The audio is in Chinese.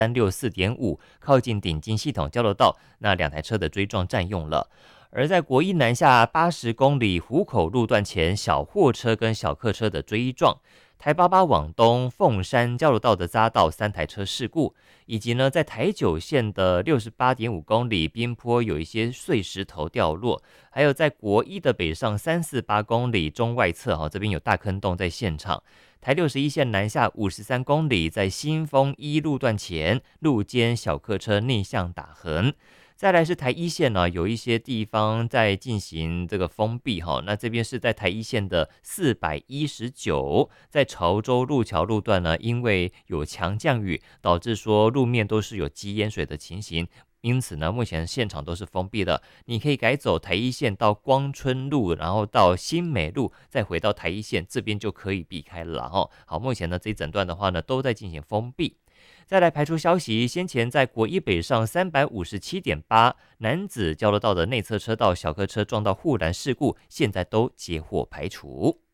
364.5靠近顶金系统交流道，那2台车的追撞占用了。而在国一南下80公里湖口路段前，小货车跟小客车的追撞，台88往东凤山交流道的匝道3台车事故，以及呢在台九线的68.5公里滨坡有一些碎石头掉落，还有在国一的北上348公里中外侧这边有大坑洞在现场。台61线南下53公里，在新丰一路段前路肩小客车逆向打横。再来是台一线呢，有一些地方在进行这个封闭那这边是在台一线的419，在潮州路桥路段呢，因为有强降雨，导致说路面都是有积淹水的情形，因此呢，目前现场都是封闭的。你可以改走台一线到光春路，然后到新美路，再回到台一线这边就可以避开了好，目前呢这一整段的话呢，都在进行封闭。再来排除消息，先前在国一北上357.8男子交流道的内侧车道小客车撞到护栏事故，现在都接获排除。